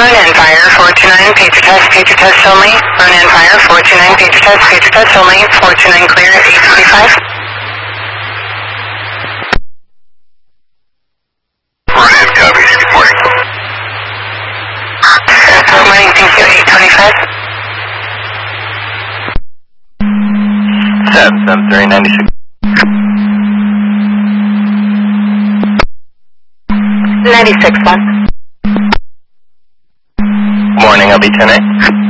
Run and fire 429, pager test only. Run and fire 429, pager test only. 429 clear, 845. Run in, copy. Good morning. Good morning, thank you, 825. 77396. 96 1. Morning, I'll be 10-8.